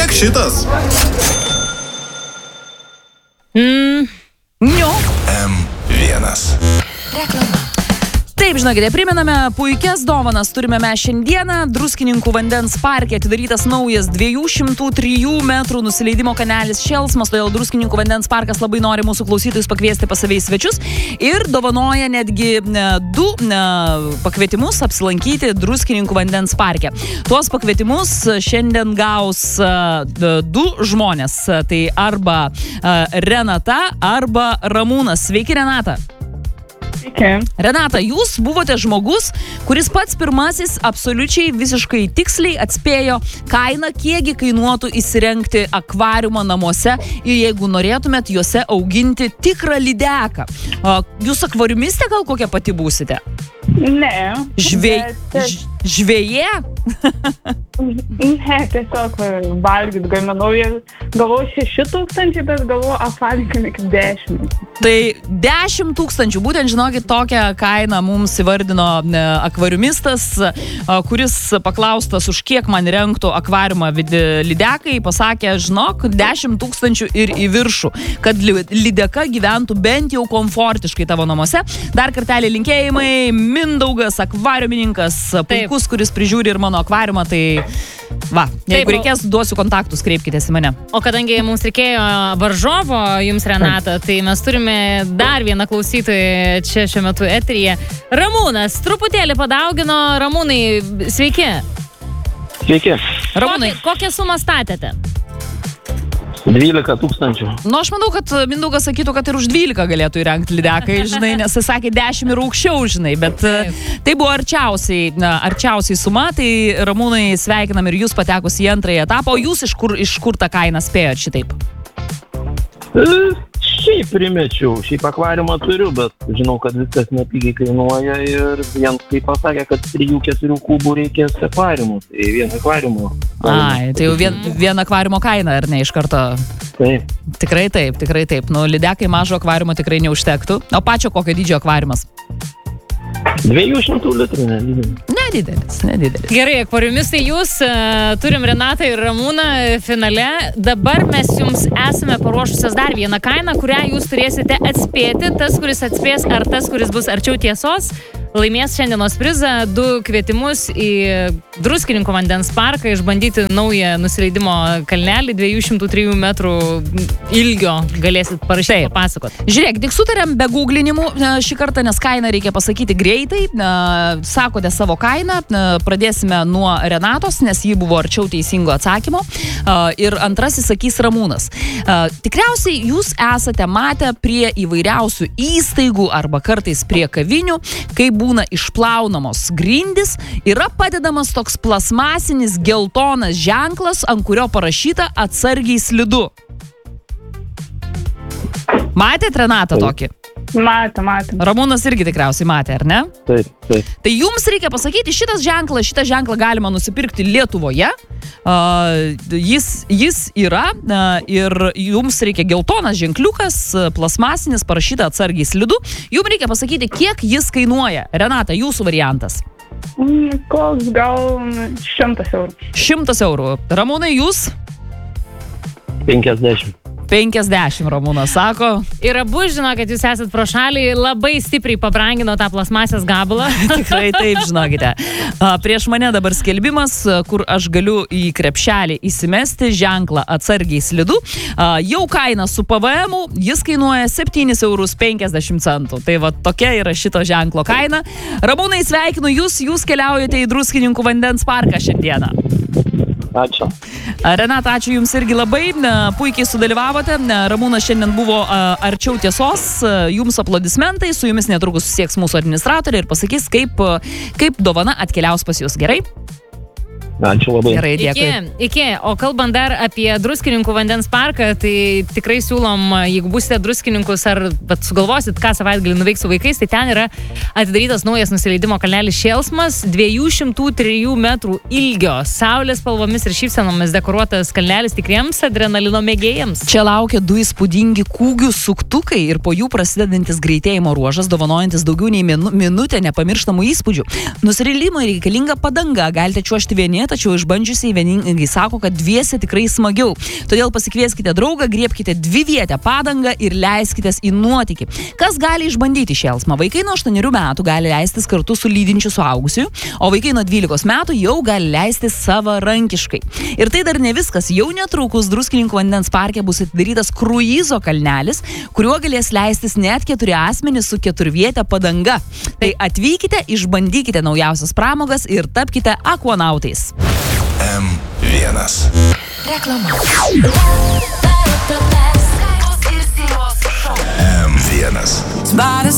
Tik šitas. M1. Taip, žinokite, primename puikias dovanas turime mes šiandieną. Druskininkų vandens parke atidarytas naujas 203 metrų nusileidimo kanelis Šėlsmas, todėl Druskininkų vandens parkas labai nori mūsų klausytojus pakviesti pas save į svečius ir dovanoja netgi 2 pakvietimus apsilankyti Druskininkų vandens parke. Tuos pakvietimus šiandien gaus 2 žmonės, tai arba Renata, arba Ramūnas. Sveiki, Renata. Renata, jūs buvote žmogus, kuris pats pirmasis absoliučiai visiškai tiksliai atspėjo kainą, kiekgi kainuotų įsirengti akvariumą namuose ir jeigu norėtumėt juose auginti tikrą lydeką. Jūs akvariumistė gal kokia pati būsite? Ne. Žvejė? Ne, tiesiog valgyt gaminau ir galvoju 6,000, bet galvoju apvalgykime iki 10. Tai 10,000, būtent žinokit, tokią kainą mums įvardino akvariumistas, kuris paklaustas, už kiek man rengtų akvariumą lydekai, pasakė, žinok, 10,000 ir į viršų, kad lydeka gyventų bent jau komfortiškai tavo namuose. Dar kartelį linkėjimai, Mindaugas, akvariumininkas, puikus, kuris prižiūri ir mano akvariumą, tai va, jeigu reikės, duosiu kontaktus, kreipkitės į mane. O kadangi mums reikėjo varžovo jums, Renata, tai mes turime dar vieną klausytoją čia šiuo metu eteryje. Ramūnas, truputėlį padaugino. Ramūnai, sveiki. Sveiki. Ramūnai, kokią sumą statėte? 12,000. Nu, aš manau, kad Mindaugas sakytų, kad ir už 12 galėtų įrengti lydekai, žinai, nes jis sakė 10 ir aukščiau, žinai, bet tai buvo arčiausiai suma, tai Ramūnai sveikinam ir jūs patekus į antrąjį etapą, o jūs iš kur tą kainą spėjot šitaip? Šiaip primečiau, šiaip akvariumą turiu, bet žinau, kad viskas nepigiai kainuoja ir vien kaip pasakė, kad 3-4 kubų reikės akvariumų, tai vien akvariumų. Ai, tai jau vien akvariumo kaina, ar ne, iš karto? Taip. Tikrai taip. Nu, lydekai mažo akvariumo tikrai neužtektų. O pačio kokio dydžio akvariumas? 200 litrų, nedidelis. Nedidelis. Gerai, akvariumistai jūs, turim Renatą ir Ramūną finale. Dabar mes jums esame paruošusios dar vieną kainą, kurią jūs turėsite atspėti. Tas, kuris atspės, ar tas, kuris bus arčiau tiesos, laimės šiandienos prizą, 2 kvietimus į Druskininkų vandens parką, išbandyti naują nusileidimo kalnelį, 203 metrų ilgio, galėsit parašyti, papasakot. Žiūrėk, tik sutarėm be googlinimų šį kartą, nes kainą reikia pasakyti greitai. Sakote savo kainą, pradėsime nuo Renatos, nes ji buvo arčiau teisingo atsakymo. Ir antrasis sakys Ramūnas. Tikriausiai jūs esate matę prie įvairiausių įstaigų arba kartais prie kavinių, kai būna išplaunamos grindys, yra padedamas toks plasmasinis geltonas ženklas, ant kurio parašyta atsargiai slidu. Matėt Renatą tokį? Matėm. Ramūnas irgi tikriausiai matė, ar ne? Taip. Tai jums reikia pasakyti, šitą ženklą galima nusipirkti Lietuvoje. Jis yra ir jums reikia geltonas ženkliukas, plasmasinis, parašyta atsargiai slidu. Jums reikia pasakyti, kiek jis kainuoja. Renata, jūsų variantas. Koks gal 100 eurų. 100 eurų. Ramūnai, jūs? 50 Ramūnas sako. Ir abu žino, kad jūs esat pro šalį, labai stipriai pabrangino tą plasmasės gabalą. Tikrai taip, žinokite. Prieš mane dabar skelbimas, kur aš galiu į krepšelį įsimesti ženklą atsargiai slidu. Jau kaina su PVM-u, jis kainuoja 7,50 €. Tai va tokia yra šito ženklo kaina. Ramūnai, sveikinu jūs keliaujate į Druskininkų vandens parką šiandieną. Ačiū. Renata, ačiū jums irgi labai, puikiai sudalyvavote. Ramūnas šiandien buvo arčiau tiesos, jums aplodismentai, su jumis netrukus susieks mūsų administratorė ir pasakys, kaip dovana atkeliaus pas jūs. Gerai? Ačiū labai. Gerai, dėkui. Iki. O kalbant dar apie Druskininkų vandens parką, tai tikrai siūlom, jeigu būsite druskininkus ar sugalvosit, ką savaitgalį nuveiks su vaikais, tai ten yra atidarytas naujas nusileidimo kalnelis Šėlsmas, 203 metrų ilgio, saulės spalvomis ir šypsenomis dekoruotas kalnelis tikriems adrenalino mėgėjams. Čia laukia 2 įspūdingi kūgių suktukai ir po jų prasidedantis greitėjimo ruožas, dovanojantis daugiau nei minutę nepamirštamų įspūdžių. Nusileidimui reikalinga padanga, galite čiuožti vieni, tačiau išbandžiusiai vieningai sako, kad dviese tikrai smagiau. Todėl pasikvieskite draugą, griebkite dvivietę padangą ir leiskitės į nuotykį. Kas gali išbandyti šėlsmą? Vaikai nuo 8 metų gali leistis kartu su lydinčiu suaugusiu, o vaikai nuo 12 metų jau gali leistis savarankiškai. Ir tai dar ne viskas. Jau netrukus Druskininkų vandens parke bus atidarytas kruizo kalnelis, kuriuo galės leistis net 4 asmenys su 4viete padanga. Tai atvykite, išbandykite naujausias pramogas ir tapkite akvanautais. M1. Reklama. M1.